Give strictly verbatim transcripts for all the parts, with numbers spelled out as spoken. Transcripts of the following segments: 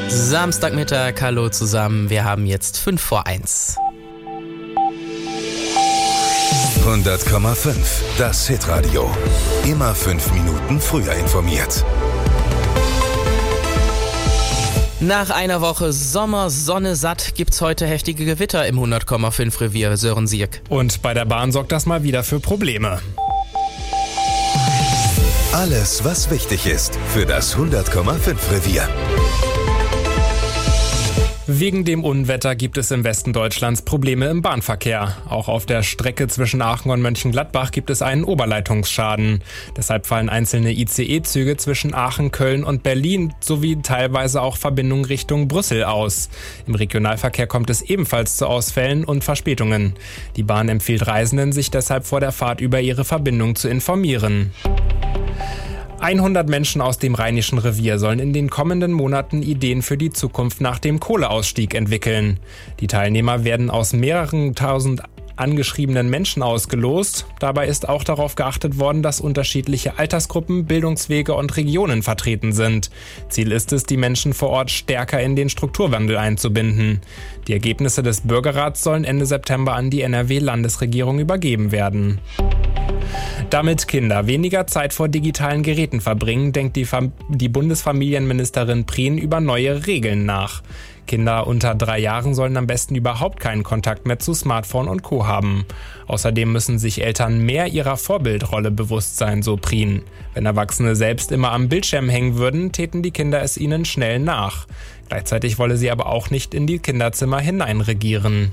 Samstagmittag, hallo zusammen, wir haben jetzt fünf vor eins. hundert Komma fünf, das Hitradio. Immer fünf Minuten früher informiert. Nach einer Woche Sommer, Sonne satt gibt's heute heftige Gewitter im hundert Komma fünf Revier Sören Sierk. Und bei der Bahn sorgt das mal wieder für Probleme. Alles, was wichtig ist für das hundert Komma fünf Revier. Wegen dem Unwetter gibt es im Westen Deutschlands Probleme im Bahnverkehr. Auch auf der Strecke zwischen Aachen und Mönchengladbach gibt es einen Oberleitungsschaden. Deshalb fallen einzelne I C E-Züge zwischen Aachen, Köln und Berlin sowie teilweise auch Verbindungen Richtung Brüssel aus. Im Regionalverkehr kommt es ebenfalls zu Ausfällen und Verspätungen. Die Bahn empfiehlt Reisenden, sich deshalb vor der Fahrt über ihre Verbindung zu informieren. hundert Menschen aus dem Rheinischen Revier sollen in den kommenden Monaten Ideen für die Zukunft nach dem Kohleausstieg entwickeln. Die Teilnehmer werden aus mehreren tausend angeschriebenen Menschen ausgelost. Dabei ist auch darauf geachtet worden, dass unterschiedliche Altersgruppen, Bildungswege und Regionen vertreten sind. Ziel ist es, die Menschen vor Ort stärker in den Strukturwandel einzubinden. Die Ergebnisse des Bürgerrats sollen Ende September an die N R W-Landesregierung übergeben werden. Damit Kinder weniger Zeit vor digitalen Geräten verbringen, denkt die, Fam- die Bundesfamilienministerin Prien über neue Regeln nach. Kinder unter drei Jahren sollen am besten überhaupt keinen Kontakt mehr zu Smartphone und Co. haben. Außerdem müssen sich Eltern mehr ihrer Vorbildrolle bewusst sein, so Prien. Wenn Erwachsene selbst immer am Bildschirm hängen würden, täten die Kinder es ihnen schnell nach. Gleichzeitig wolle sie aber auch nicht in die Kinderzimmer hineinregieren.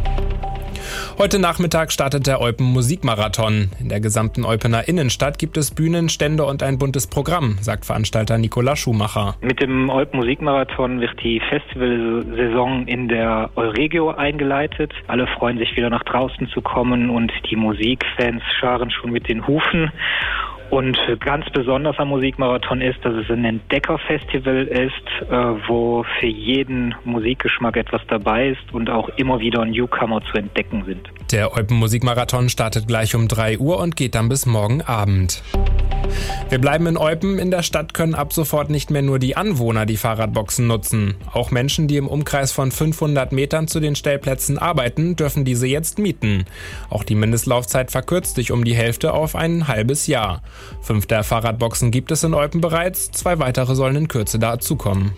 Heute Nachmittag startet der Eupen Musikmarathon. In der gesamten Eupener Innenstadt gibt es Bühnen, Stände und ein buntes Programm, sagt Veranstalter Nicola Schumacher. Mit dem Eupen Musikmarathon wird die Festivalsaison in der Euregio eingeleitet. Alle freuen sich wieder nach draußen zu kommen und die Musikfans scharen schon mit den Hufen. Und ganz besonders am Musikmarathon ist, dass es ein Entdeckerfestival ist, wo für jeden Musikgeschmack etwas dabei ist und auch immer wieder Newcomer zu entdecken sind. Der Eupen Musikmarathon startet gleich um drei Uhr und geht dann bis morgen Abend. Wir bleiben in Eupen. In der Stadt können ab sofort nicht mehr nur die Anwohner die Fahrradboxen nutzen. Auch Menschen, die im Umkreis von fünfhundert Metern zu den Stellplätzen arbeiten, dürfen diese jetzt mieten. Auch die Mindestlaufzeit verkürzt sich um die Hälfte auf ein halbes Jahr. Fünf der Fahrradboxen gibt es in Eupen bereits, zwei weitere sollen in Kürze dazukommen.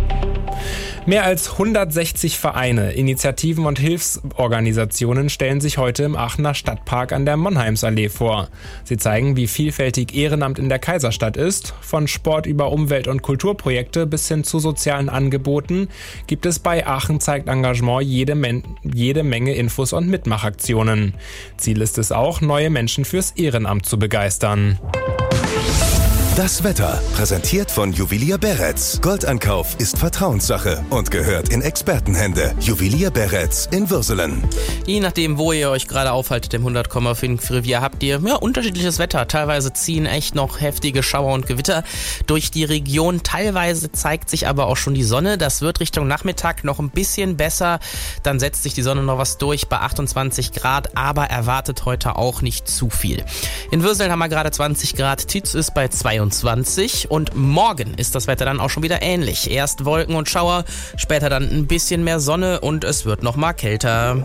Mehr als hundertsechzig Vereine, Initiativen und Hilfsorganisationen stellen sich heute im Aachener Stadtpark an der Monheimsallee vor. Sie zeigen, wie vielfältig Ehrenamt in der Kaiserstadt ist. Von Sport über Umwelt- und Kulturprojekte bis hin zu sozialen Angeboten gibt es bei Aachen zeigt Engagement jede, Men- jede Menge Infos und Mitmachaktionen. Ziel ist es auch, neue Menschen fürs Ehrenamt zu begeistern. Das Wetter, präsentiert von Juwelier Beretz. Goldankauf ist Vertrauenssache und gehört in Expertenhände. Juwelier Beretz in Würselen. Je nachdem, wo ihr euch gerade aufhaltet im hundert Komma fünf Revier, habt ihr ja, unterschiedliches Wetter. Teilweise ziehen echt noch heftige Schauer und Gewitter durch die Region. Teilweise zeigt sich aber auch schon die Sonne. Das wird Richtung Nachmittag noch ein bisschen besser. Dann setzt sich die Sonne noch was durch bei achtundzwanzig Grad, aber erwartet heute auch nicht zu viel. In Würselen haben wir gerade zwanzig Grad, Tietz ist bei zweiundzwanzig und morgen ist das Wetter dann auch schon wieder ähnlich. Erst Wolken und Schauer, später dann ein bisschen mehr Sonne und es wird noch mal kälter.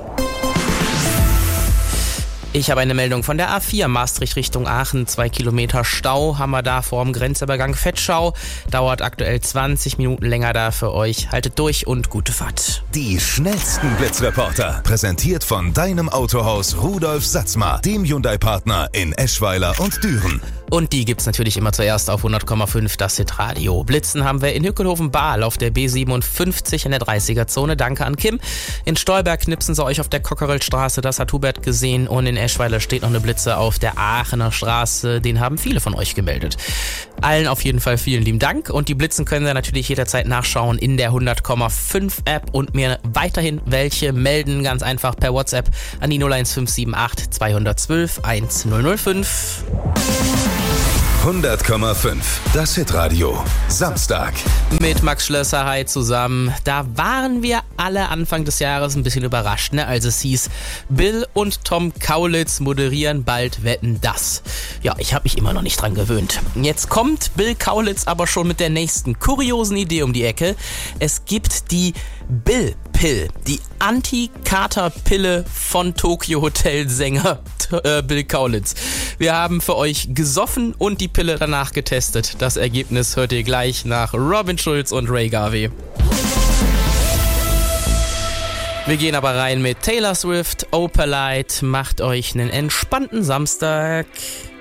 Ich habe eine Meldung von der A vier Maastricht Richtung Aachen. Zwei Kilometer Stau haben wir da vor dem Grenzübergang Vetschau. Dauert aktuell zwanzig Minuten länger da für euch. Haltet durch und gute Fahrt. Die schnellsten Blitzreporter. Präsentiert von deinem Autohaus Rudolf Satzmar, dem Hyundai-Partner in Eschweiler und Düren. Und die gibt's natürlich immer zuerst auf hundert Komma fünf, das Hitradio. Blitzen haben wir in Hückelhoven-Bahl auf der B siebenundfünfzig in der dreißiger-Zone. Danke an Kim. In Stolberg knipsen sie euch auf der Cockerellstraße, das hat Hubert gesehen. Und in Eschweiler steht noch eine Blitze auf der Aachener Straße. Den haben viele von euch gemeldet. Allen auf jeden Fall vielen lieben Dank. Und die Blitzen können Sie natürlich jederzeit nachschauen in der hundert Komma fünf App und mir weiterhin welche melden. Ganz einfach per WhatsApp an die null eins fünf sieben acht zwei eins zwei eins null null fünf. hundert Komma fünf, das Hitradio. Samstag. Mit Max Schlösser, hi zusammen. Da waren wir alle Anfang des Jahres ein bisschen überrascht, ne? Als es hieß, Bill und Tom Kaulitz moderieren bald Wetten, dass. Ja, ich habe mich immer noch nicht dran gewöhnt. Jetzt kommt Bill Kaulitz aber schon mit der nächsten kuriosen Idee um die Ecke. Es gibt die Bill-Pill, die Anti-Kater-Pille von Tokyo Hotel-Sänger äh, Bill Kaulitz. Wir haben für euch gesoffen und die Pille danach getestet. Das Ergebnis hört ihr gleich nach Robin Schulz und Ray Garvey. Wir gehen aber rein mit Taylor Swift, Opalite. Macht euch einen entspannten Samstag.